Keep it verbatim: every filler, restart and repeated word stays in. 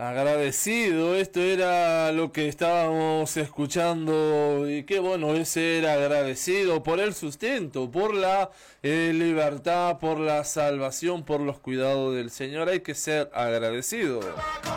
Agradecido, esto era lo que estábamos escuchando y qué bueno es ser agradecido por el sustento, por la eh, libertad, por la salvación, por los cuidados del Señor. Hay que ser agradecido.